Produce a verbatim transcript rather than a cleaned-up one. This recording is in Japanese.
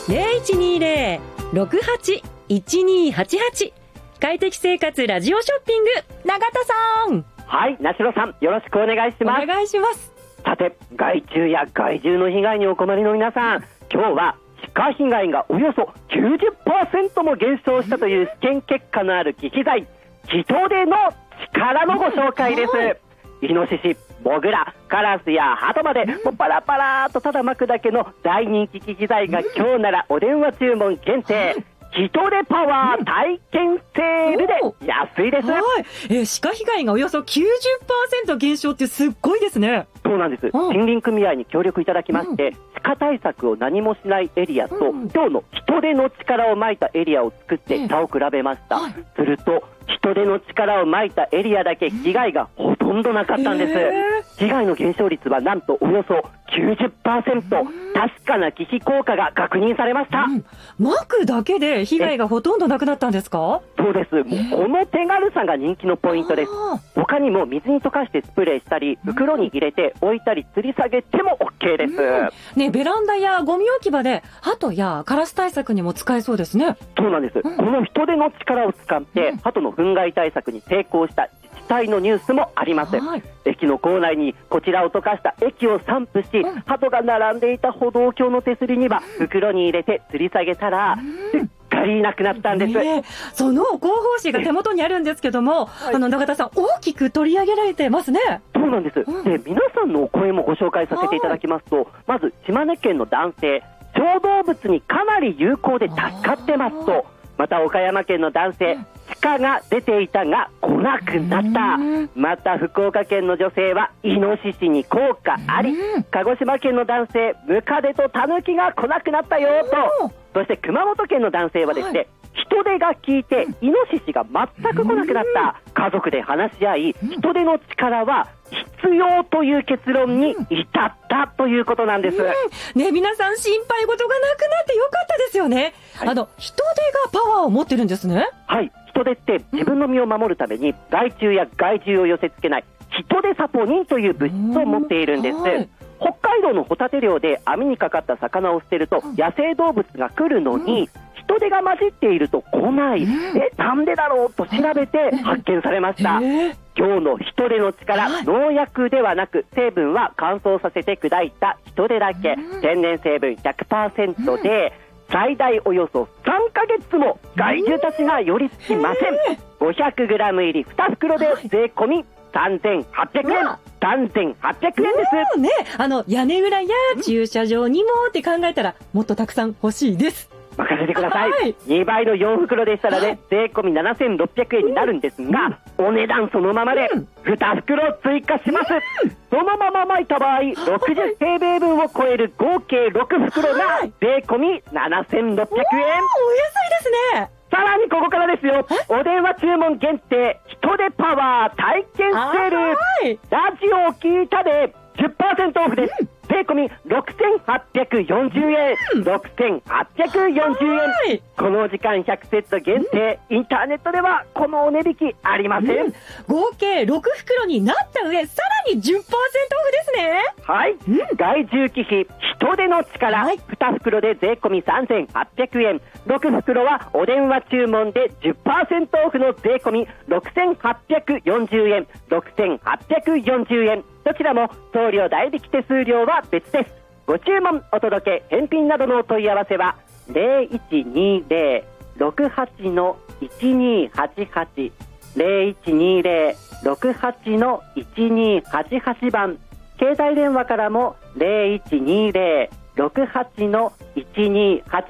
ゼロいちにゼロ ろくはち いちにはちはち。快適生活ラジオショッピング、永田さん。 はい、なしろさん、よろしくお願いします。 お願いします。 さて、害虫や害獣の被害にお困りの皆さん、今日は鹿被害がおよそ きゅうじゅっパーセント も減少したという試験結果のある忌避剤、ヒトデの力のご紹介です。イノシシ、モグラ、カラスやハトまでもうパラパラーとただ巻くだけの大人気忌避剤が今日ならお電話注文限定、ヒトデパワー体験セールで安いです。 はい、えー、鹿被害がおよそ きゅうじゅっパーセント 減少ってすっごいですね。 そうなんです。森林組合に協力いただきまして、うん、鹿対策を何もしないエリアと、うん、今日のヒトデの力をまいたエリアを作って差を比べました、うん、するとヒトデの力をまいたエリアだけ被害がほとんどなかったんです、えー、被害の減少率はなんとおよそ きゅうじゅっパーセント、うん、確かな忌避効果が確認されました、うん、 巻くだけで被害がほとんどなくなったんですか？ そうです。もうこの手軽さが人気のポイントです。他にも水に溶かしてスプレーしたり、袋に入れて置いたり吊り下げても OK です、うんね、ベランダやゴミ置き場でハトやカラス対策にも使えそうですね。 そうなんです、うん、このヒトデの力を使って、うん、ハトの憤慨対策に成功した自治体のニュースもあります、はい、駅の構内にこちらを溶かした液を散布し、うん、ハトが並んでいた歩道橋の手すりには袋に入れて吊り下げたら、うんいなくなったんです、 ね、その広報誌が手元にあるんですけども、はい、あの永田さん大きく取り上げられてますね。 そうなんです、うん、で皆さんのお声もご紹介させていただきますと、まず島根県の男性、小動物にかなり有効で助かってますと、また岡山県の男性、鹿が出ていたが来なくなった、また福岡県の女性はイノシシに効果あり、鹿児島県の男性、ムカデとタヌキが来なくなったよと、そして熊本県の男性はですね、はい、人手が効いてイノシシが全く来なくなった、家族で話し合い人手の力は必要という結論に至ったということなんです、 うんね、皆さん心配事がなくなってよかったですよね、はい、あの人手がパワーを持ってるんですね。 はい、人手って自分の身を守るために害虫や害獣を寄せつけない人手サポニンという物質を持っているんです、はい、北海道のホタテ漁で網にかかった魚を捨てると野生動物が来るのに、うん、人手が混じっていると来ない、うん、えなんでだろうと調べて発見されました、えー、今日の人手の力、はい、農薬ではなく成分は乾燥させて砕いた人手だけ、うん、天然成分 ひゃくパーセント で、うん、最大およそさんかげつも害獣たちが寄りつきません、えー、ごひゃくグラム 入りに袋で税込みさんぜんはっぴゃくえん、さんぜんはっぴゃくえんです、 ね、あの屋根裏や駐車場にもって考えたらもっとたくさん欲しいです。 任せてください、はい、にばいのよん袋でしたらね、税込みななせんろっぴゃくえんになるんですが、うん、お値段そのままでに袋追加します、うん、そのまま巻いた場合ろくじゅう平米分を超える合計ろく袋が税込みななせんろっぴゃくえん、お安いですね。 さらにここからですよ、お電話注文限定人手パワー体験セール、ラジオを聞いたで じゅっパーセント オフです、うん、税込みろくせんはっぴゃくよんじゅうえん、うん、ろくせんはっぴゃくよんじゅうえん、この時間ひゃくセット限定、うん、インターネットではこのお値引きありません、うん、 合計ろく袋になった上さらに じゅっパーセント オフですね。 はい、うん、害獣忌避人手の力、はい、に袋で税込みさんぜんはっぴゃくえん、ろく袋はお電話注文で じゅっパーセント オフの税込みろくせんはっぴゃくよんじゅうえん、ろくせんはっぴゃくよんじゅうえん、どちらも送料代引き手数料は別です。ご注文お届け返品などのお問い合わせは ゼロいちにゼロ ろくはち いちにはちはち ゼロいちにゼロ ろくはち いちにはちはち 番、携帯電話からも ゼロいちにゼロ ろくはち いちにはち